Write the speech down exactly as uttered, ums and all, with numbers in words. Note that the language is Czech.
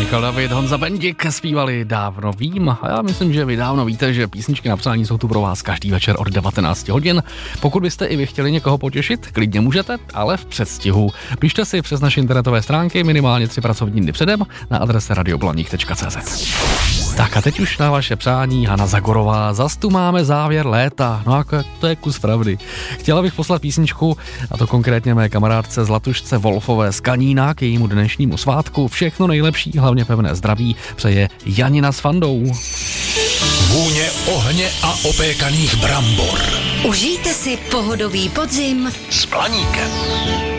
Michal David, Honza Bendik zpívali Dávno vím a já myslím, že vy dávno víte, že písničky na přání jsou tu pro vás každý večer od devatenáct hodin. Pokud byste i vy chtěli někoho potěšit, klidně můžete, ale v předstihu. Pište si přes naše internetové stránky minimálně tři pracovní dny předem na adrese radioblaník tečka cé zet. Tak a teď už na vaše přání Hana Zagorová. Zas tu máme závěr léta, no jako to je kus pravdy. Chtěla bych poslat písničku, a to konkrétně mé kamarádce Zlatušce Wolfové z Kanína k jejímu dnešnímu svátku. Všechno nejlepší, hlavně pevné zdraví, přeje Janina s Fandou. Vůně ohně a opékaných brambor. Užijte si pohodový podzim S Blaníkem.